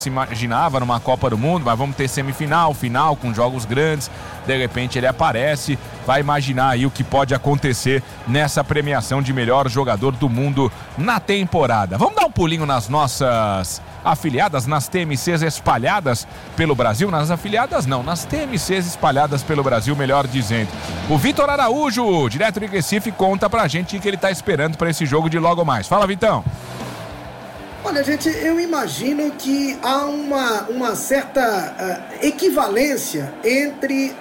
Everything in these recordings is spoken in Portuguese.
se imaginava numa Copa do Mundo, mas vamos ter semifinal, final, com jogos grandes, de repente ele aparece, vai imaginar aí o que pode acontecer nessa premiação de melhor jogador do mundo na temporada. Vamos dar um pulinho nas nossas afiliadas, nas TMCs espalhadas pelo Brasil, nas afiliadas não, nas TMCs espalhadas pelo Brasil, melhor dizendo. O Vitor Araújo, direto de Recife, conta pra gente o que ele tá esperando pra esse jogo de logo mais. Fala, Vitão. Olha, gente, eu imagino que há uma certa equivalência entre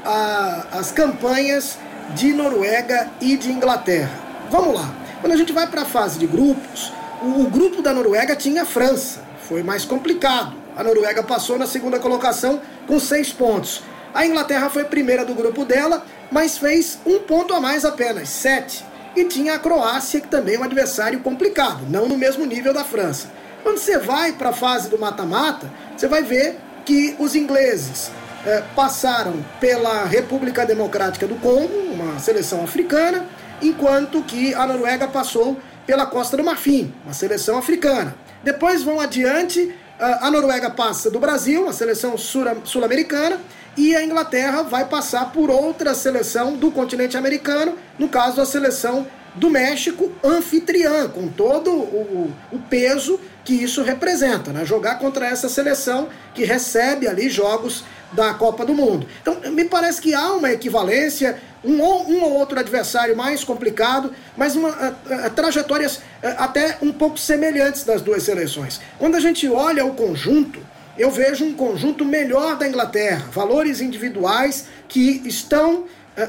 as campanhas de Noruega e de Inglaterra. Vamos lá. Quando a gente vai para a fase de grupos, o grupo da Noruega tinha a França. Foi mais complicado. A Noruega passou na segunda colocação com 6 pontos. A Inglaterra foi primeira do grupo dela, mas fez 1 ponto a mais apenas, 7. E tinha a Croácia, que também é um adversário complicado, não no mesmo nível da França. Quando você vai para a fase do mata-mata, você vai ver que os ingleses passaram pela República Democrática do Congo, uma seleção africana, enquanto que a Noruega passou pela Costa do Marfim, uma seleção africana. Depois vão adiante, a Noruega passa do Brasil, uma seleção sul-americana, e a Inglaterra vai passar por outra seleção do continente americano, no caso a seleção do México, anfitriã, com todo o peso que isso representa, né? Jogar contra essa seleção que recebe ali jogos da Copa do Mundo. Então, me parece que há uma equivalência, um ou outro adversário mais complicado, mas trajetórias até um pouco semelhantes das duas seleções. Quando a gente olha o conjunto, eu vejo um conjunto melhor da Inglaterra, valores individuais que estão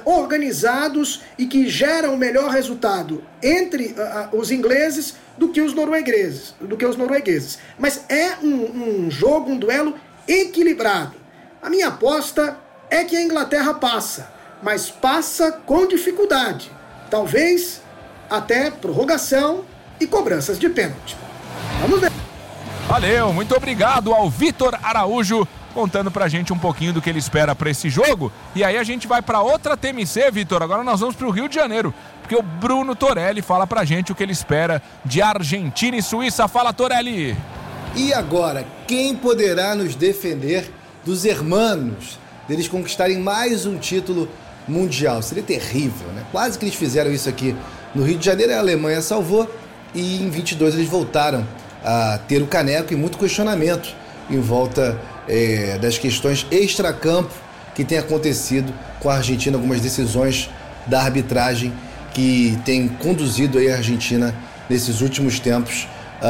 organizados e que geram o melhor resultado entre os ingleses do que os noruegueses. Mas é um jogo, um duelo equilibrado. A minha aposta é que a Inglaterra passa, mas passa com dificuldade. Talvez até prorrogação e cobranças de pênalti. Vamos ver. Valeu, muito obrigado ao Vitor Araújo, contando pra gente um pouquinho do que ele espera pra esse jogo. E aí a gente vai pra outra TMC, Vitor. Agora nós vamos pro Rio de Janeiro, porque o Bruno Torelli fala pra gente o que ele espera de Argentina e Suíça. Fala, Torelli! E agora, quem poderá nos defender dos hermanos, deles conquistarem mais um título mundial? Seria terrível, né? Quase que eles fizeram isso aqui no Rio de Janeiro, a Alemanha salvou, e em 22 eles voltaram a ter o caneco e muito questionamento em volta das questões extracampo que tem acontecido com a Argentina, algumas decisões da arbitragem que tem conduzido aí a Argentina nesses últimos tempos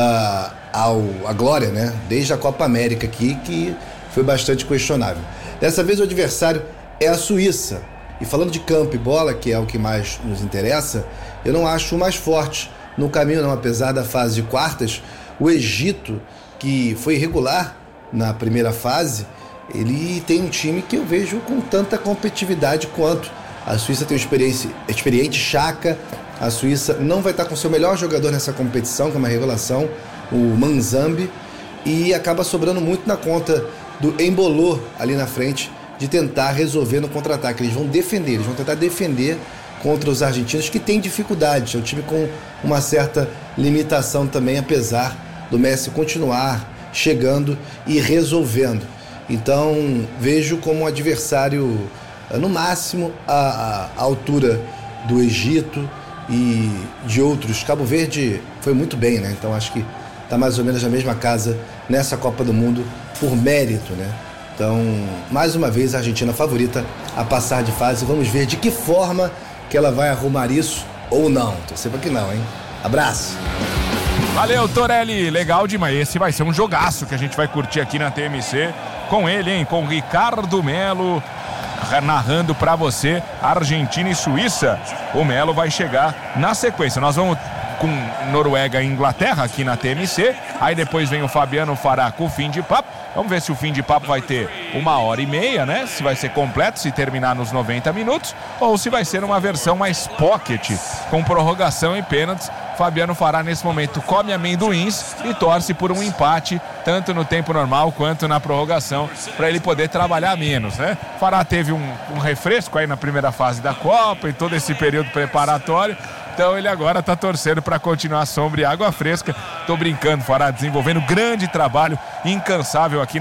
à glória, né? Desde a Copa América aqui, que foi bastante questionável. Dessa vez o adversário é a Suíça. E falando de campo e bola, que é o que mais nos interessa, eu não acho o mais forte no caminho não, apesar da fase de quartas. O Egito, que foi irregular na primeira fase, ele tem um time que eu vejo com tanta competitividade quanto. A Suíça tem um experiente Xhaka. A Suíça não vai estar com seu melhor jogador nessa competição, que é uma revelação, o Manzambi, e acaba sobrando muito na conta do Embolô ali na frente, de tentar resolver no contra-ataque. Eles vão tentar defender contra os argentinos, que têm dificuldade. É um time com uma certa limitação também, apesar do Messi continuar chegando e resolvendo. Então vejo como um adversário no máximo a altura do Egito e de outros. Cabo Verde foi muito bem, né? Então acho que está mais ou menos na mesma casa nessa Copa do Mundo por mérito, né? Então, mais uma vez, a Argentina favorita a passar de fase. Vamos ver de que forma que ela vai arrumar isso ou não. Torcer para que não, hein? Abraço! Valeu, Torelli, legal demais. Esse vai ser um jogaço que a gente vai curtir aqui na TMC com ele, hein? Com Ricardo Melo narrando pra você Argentina e Suíça. O Melo vai chegar na sequência. Nós vamos com Noruega e Inglaterra aqui na TMC. Aí depois vem o Fabiano Fará com o fim de papo. Vamos ver se o fim de papo vai ter 1h30, né? Se vai ser completo, se terminar nos 90 minutos, ou se vai ser uma versão mais pocket, com prorrogação e pênaltis. Fabiano Fará, nesse momento, come amendoins e torce por um empate, tanto no tempo normal quanto na prorrogação, para ele poder trabalhar menos, né? Fará teve um refresco aí na primeira fase da Copa e todo esse período preparatório, Então ele agora tá torcendo para continuar sombra e água fresca. Tô brincando, Fará, desenvolvendo grande trabalho incansável aqui